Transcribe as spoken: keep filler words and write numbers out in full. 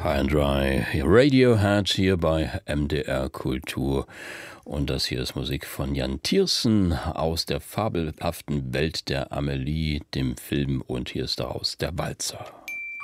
High and Dry, Radiohead hier bei M D R Kultur. Und das hier ist Musik von Jan Tiersen aus der fabelhaften Welt der Amelie, dem Film. Und hier ist daraus der Walzer.